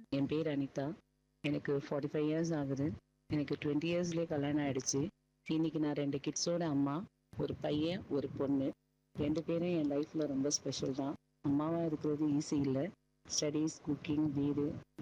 என் பேர் அனிதா. எனக்கு 45 இயர்ஸ் ஆகுது. எனக்கு 20 இயர்ஸ்லேயே கல்யாணம் ஆயிடுச்சு. இன்னைக்கு நான் 2 கிட்ஸோட அம்மா. ஒரு பையன், ஒரு பொண்ணு. 2 பேரும் என் லைஃப்பில் ரொம்ப ஸ்பெஷல் தான். அம்மாவாக இருக்கிறது ஈஸி இல்லை. ஸ்டடீஸ், குக்கிங், வீடு